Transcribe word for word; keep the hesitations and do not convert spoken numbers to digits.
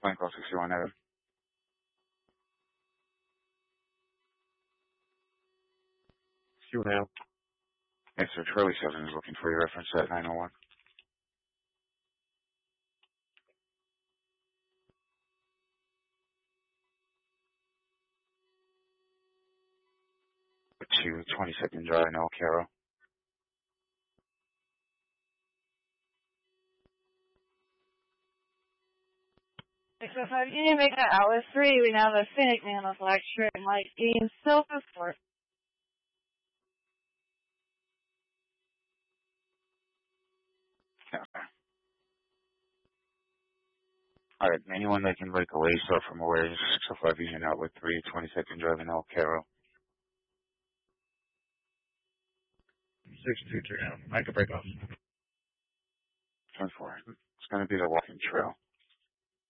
Blanco sixty-one Adam. Shoot now. Yes, sir. Charlie seven is looking for your reference at nine oh one. To twenty-second Drive in El Cairo. six oh five Union Mega Hour three, we now have a Finnick manufacturing light beam Silver Sport. Okay. Alright, anyone that can break away, start from away, six oh five Union Outlet three, twenty-second Drive in El Cairo. six two three now. I can break off. ten four. It's going to be the walking trail.